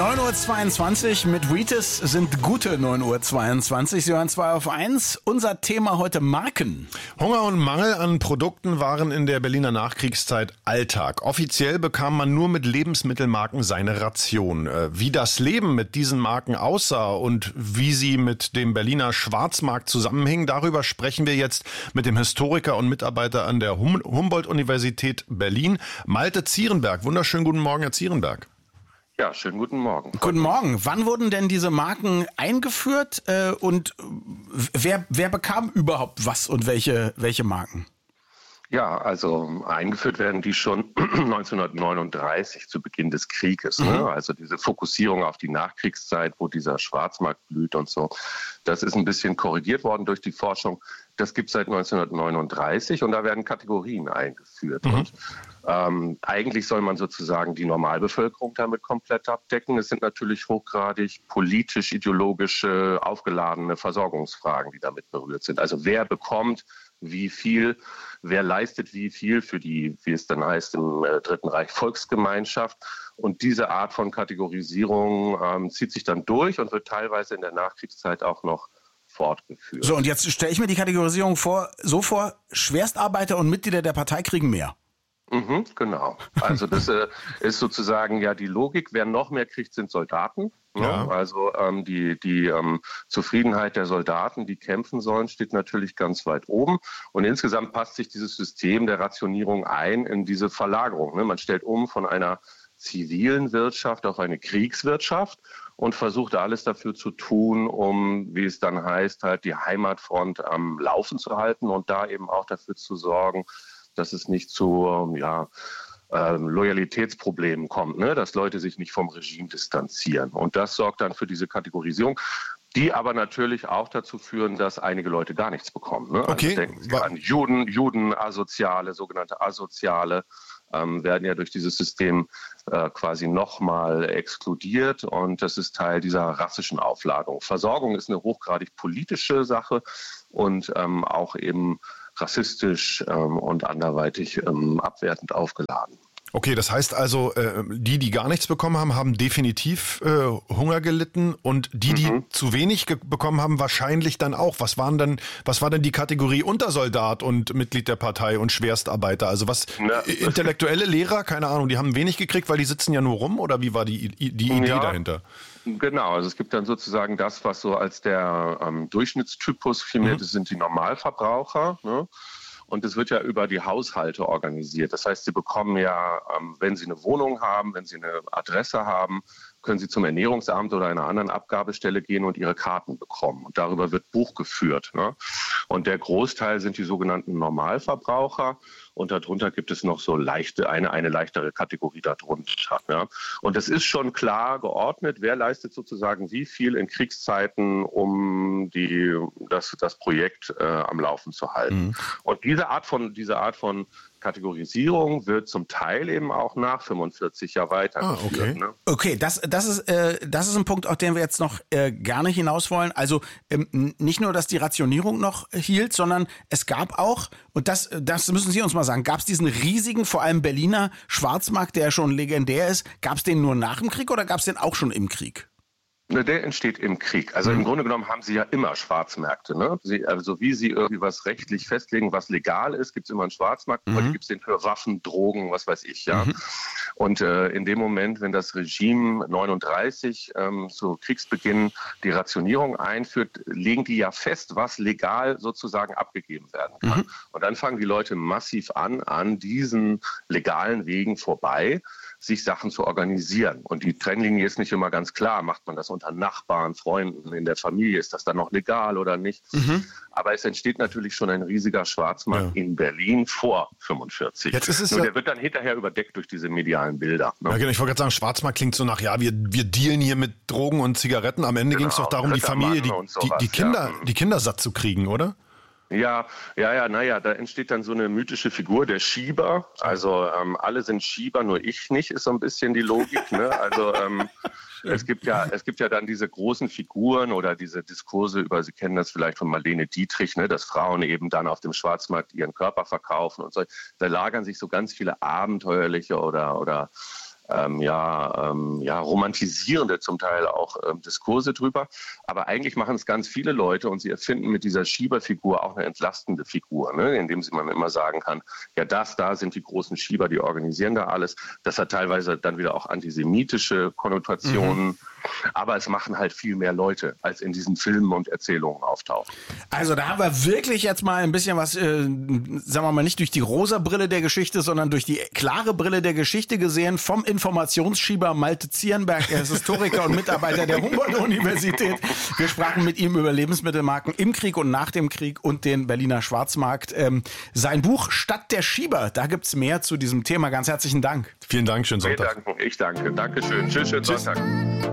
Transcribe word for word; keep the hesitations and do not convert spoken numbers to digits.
neun Uhr zweiundzwanzig mit Wheaties sind gute neun Uhr zweiundzwanzig. Sie hören zwei auf eins. Unser Thema heute Marken. Hunger und Mangel an Produkten waren in der Berliner Nachkriegszeit Alltag. Offiziell bekam man nur mit Lebensmittelmarken seine Ration. Wie das Leben mit diesen Marken aussah und wie sie mit dem Berliner Schwarzmarkt zusammenhingen, darüber sprechen wir jetzt mit dem Historiker und Mitarbeiter an der hum- Humboldt-Universität Berlin, Malte Zierenberg. Wunderschönen guten Morgen, Herr Zierenberg. Ja, schönen guten Morgen. Guten Morgen. Wann wurden denn diese Marken eingeführt äh, und wer, wer bekam überhaupt was und welche, welche Marken? Ja, also eingeführt werden die schon neunzehnhundertneununddreißig zu Beginn des Krieges. Mhm. Ne? Also diese Fokussierung auf die Nachkriegszeit, wo dieser Schwarzmarkt blüht und so. Das ist ein bisschen korrigiert worden durch die Forschung. Das gibt es seit neunzehnhundertneununddreißig und da werden Kategorien eingeführt. Mhm. Und ähm, eigentlich soll man sozusagen die Normalbevölkerung damit komplett abdecken. Es sind natürlich hochgradig politisch, ideologische, aufgeladene Versorgungsfragen, die damit berührt sind. Also wer bekommt wie viel, wer leistet wie viel für die, wie es dann heißt, im äh, Dritten Reich Volksgemeinschaft. Und diese Art von Kategorisierung ähm, zieht sich dann durch und wird teilweise in der Nachkriegszeit auch noch fortgeführt. So, und jetzt stelle ich mir die Kategorisierung vor, so vor, Schwerstarbeiter und Mitglieder der Partei kriegen mehr. Mhm, genau. Also das äh, ist sozusagen ja die Logik. Wer noch mehr kriegt, sind Soldaten. Ja. Also ähm, die, die ähm, Zufriedenheit der Soldaten, die kämpfen sollen, steht natürlich ganz weit oben. Und insgesamt passt sich dieses System der Rationierung ein in diese Verlagerung. Ne? Man stellt um von einer zivilen Wirtschaft auf eine Kriegswirtschaft und versucht alles dafür zu tun, um, wie es dann heißt, halt die Heimatfront am Laufen zu halten und da eben auch dafür zu sorgen, dass es nicht zu ja, ähm, Loyalitätsproblemen kommt, ne? Dass Leute sich nicht vom Regime distanzieren. Und das sorgt dann für diese Kategorisierung, die aber natürlich auch dazu führen, dass einige Leute gar nichts bekommen. Ne? Okay. Also denken Sie an Juden, Juden, Asoziale, sogenannte Asoziale, ähm, werden ja durch dieses System äh, quasi nochmal exkludiert und das ist Teil dieser rassischen Aufladung. Versorgung ist eine hochgradig politische Sache und ähm, auch eben rassistisch ähm, und anderweitig ähm, abwertend aufgeladen. Okay, das heißt also, äh, die, die gar nichts bekommen haben, haben definitiv äh, Hunger gelitten und die, die mhm. zu wenig ge- bekommen haben, wahrscheinlich dann auch. Was waren denn, was war denn die Kategorie Untersoldat und Mitglied der Partei und Schwerstarbeiter? Also was, ja. intellektuelle Lehrer, keine Ahnung, die haben wenig gekriegt, weil die sitzen ja nur rum oder wie war die, die Idee ja. dahinter? Genau, also es gibt dann sozusagen das, was so als der ähm, Durchschnittstypus firmiert, mhm. das sind die Normalverbraucher, ne? Und es wird ja über die Haushalte organisiert. Das heißt, sie bekommen ja, ähm, wenn sie eine Wohnung haben, wenn sie eine Adresse haben, können sie zum Ernährungsamt oder einer anderen Abgabestelle gehen und ihre Karten bekommen. Und darüber wird Buch geführt. Ne? Und der Großteil sind die sogenannten Normalverbraucher. Und darunter gibt es noch so leichte, eine, eine leichtere Kategorie darunter. Ne? Und es ist schon klar geordnet, wer leistet sozusagen wie viel in Kriegszeiten, um die, das, das Projekt äh, am Laufen zu halten. Mhm. Und diese Art von, diese Art von Kategorisierung wird zum Teil eben auch nach fünfundvierzig ja weitergeführt. Ah, okay, ne? Okay, das, das, ist, äh, das ist ein Punkt, auf den wir jetzt noch äh, gerne hinaus wollen. Also ähm, nicht nur, dass die Rationierung noch hielt, sondern es gab auch, und das, das müssen Sie uns mal sagen, gab es diesen riesigen, vor allem Berliner Schwarzmarkt, der ja schon legendär ist, gab es den nur nach dem Krieg oder gab es den auch schon im Krieg? Der entsteht im Krieg. Also mhm. im Grunde genommen haben sie ja immer Schwarzmärkte. Ne? Sie, also wie sie irgendwie was rechtlich festlegen, was legal ist, gibt es immer einen Schwarzmarkt. Mhm. Heute gibt es den für Waffen, Drogen, was weiß ich. Ja. Mhm. Und äh, in dem Moment, wenn das Regime neununddreißig ähm, zu Kriegsbeginn die Rationierung einführt, legen die ja fest, was legal sozusagen abgegeben werden kann. Mhm. Und dann fangen die Leute massiv an, an diesen legalen Wegen vorbei, sich Sachen zu organisieren. Und die Trennlinie ist nicht immer ganz klar. Macht man das unter Nachbarn, Freunden, in der Familie? Ist das dann noch legal oder nicht? Mhm. Aber es entsteht natürlich schon ein riesiger Schwarzmarkt ja. in Berlin vor fünfundvierzig. Jetzt ist es Nur ja, der wird dann hinterher überdeckt durch diese medialen Bilder. Ne? Ja, genau. Ich wollte gerade sagen, Schwarzmarkt klingt so nach, ja, wir, wir dealen hier mit Drogen und Zigaretten. Am Ende genau, ging es doch darum, die Familie, die, die, die, Kinder, ja. die Kinder satt zu kriegen, oder? Ja, ja, ja, naja, da entsteht dann so eine mythische Figur, der Schieber. Also ähm, alle sind Schieber, nur ich nicht, ist so ein bisschen die Logik. Ne? Also ähm, es gibt ja, es gibt ja dann diese großen Figuren oder diese Diskurse über, Sie kennen das vielleicht von Marlene Dietrich, ne, dass Frauen eben dann auf dem Schwarzmarkt ihren Körper verkaufen und so. Da lagern sich so ganz viele abenteuerliche oder oder ähm, ja, ähm, ja, romantisierende zum Teil auch ähm, Diskurse drüber. Aber eigentlich machen es ganz viele Leute und sie erfinden mit dieser Schieberfigur auch eine entlastende Figur, ne? Indem sie man immer sagen kann, ja, das da sind die großen Schieber, die organisieren da alles. Das hat teilweise dann wieder auch antisemitische Konnotationen. Mhm. Aber es machen halt viel mehr Leute, als in diesen Filmen und Erzählungen auftauchen. Also da haben wir wirklich jetzt mal ein bisschen was, äh, sagen wir mal, nicht durch die rosa Brille der Geschichte, sondern durch die klare Brille der Geschichte gesehen. Vom Informationsschieber Malte Zierenberg, er ist Historiker und Mitarbeiter der Humboldt-Universität. Wir sprachen mit ihm über Lebensmittelmarken im Krieg und nach dem Krieg und den Berliner Schwarzmarkt. Ähm, sein Buch Stadt der Schieber, da gibt's mehr zu diesem Thema. Ganz herzlichen Dank. Vielen Dank, schönen Sonntag. Ich danke, ich danke. Dankeschön. Tschüss, schönen Sonntag.